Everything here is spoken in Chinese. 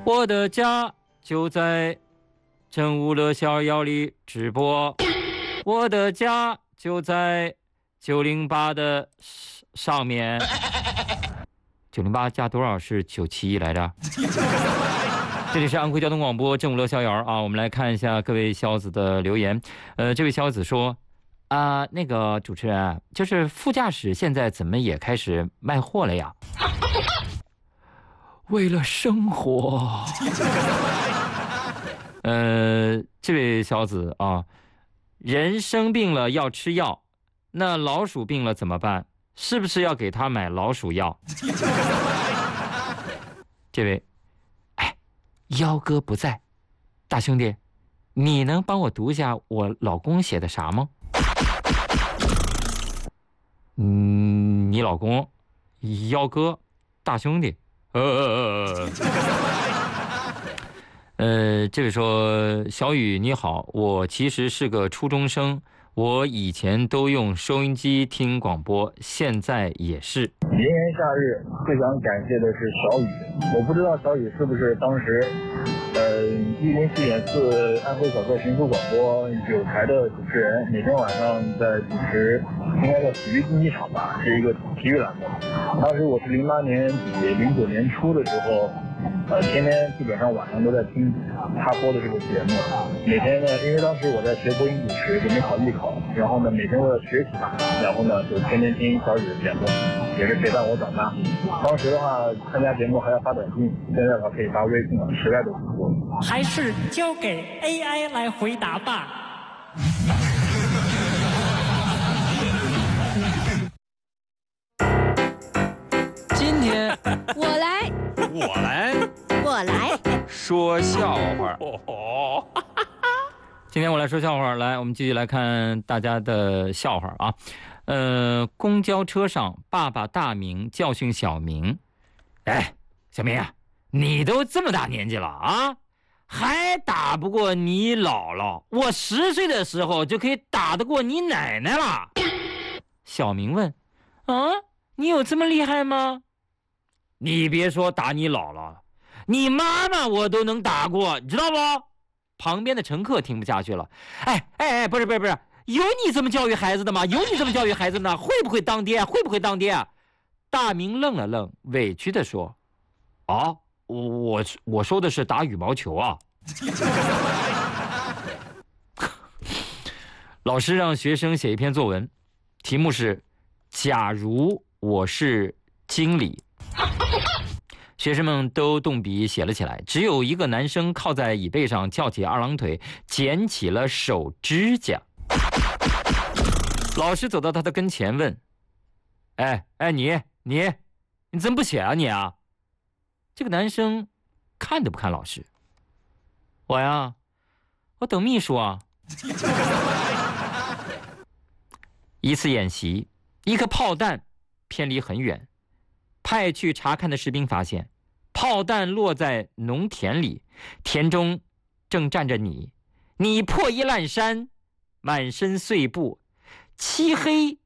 我的家就在真无乐逍遥里直播，我的家就在908的上面。908加多少是971来着？这里是安徽交通广播正午乐逍遥啊，我们来看一下各位小子的留言。这位小子说那个主持人，就是副驾驶现在怎么也开始卖货了呀？为了生活。这位小子啊，人生病了要吃药，那老鼠病了怎么办？是不是要给他买老鼠药？这位，幺哥不在，大兄弟，你能帮我读一下我老公写的啥吗？你老公，幺哥，大兄弟，这位说，小雨你好，我其实是个初中生，我以前都用收音机听广播，现在也是。 炎炎夏日，最想感谢的是小雨。我不知道小雨是不是当时104.4安徽小客群书广播9台的主持人，每天晚上在主持应该叫体育竞技场吧，是一个体育栏目。当时我是08年底09年初的时候，天天基本上晚上都在听他播的这个节目。每天呢，因为当时我在学播音主持，准备考艺考，然后呢每天为了学习嘛，然后呢就天天听小雨的节目，也是陪伴我长大。当时的话参加节目还要发短信，现在的话可以发微信了，实在都不错。 还是交给 AI 来回答吧。 今天我来说笑话。今天我来说笑话，来，我们继续来看大家的笑话啊。公交车上，爸爸大明教训小明：“哎，小明啊，你都这么大年纪了啊，还打不过你姥姥？我10岁的时候就可以打得过你奶奶了。”小明问：“啊，你有这么厉害吗？”你别说打你姥姥，你妈妈我都能打过，你知道不？旁边的乘客听不下去了，不是，有你这么教育孩子的吗？有你这么教育孩子呢？会不会当爹？会不会当爹？大明愣了愣，委屈地说：“啊，我说的是打羽毛球啊。”老师让学生写一篇作文，题目是“假如我是经理”。学生们都动笔写了起来，只有一个男生靠在椅背上，翘起二郎腿，捡起了手指甲。老师走到他的跟前问：“你怎么不写啊你啊？”这个男生看都不看老师：“我呀，我等秘书啊。”一次演习，一颗炮弹偏离很远，派去查看的士兵发现，炮弹落在农田里，田中正站着你破衣烂衫，满身碎布，漆黑